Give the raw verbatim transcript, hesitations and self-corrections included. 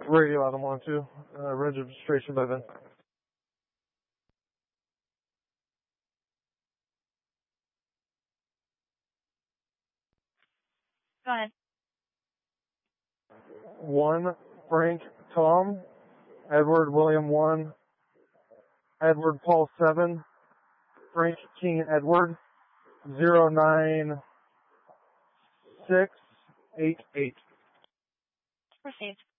Radio item one two, uh, registration by then. Go ahead. One, Frank Tom, Edward William one, Edward Paul seven, Frank King Edward, zero nine six eight eight. Received.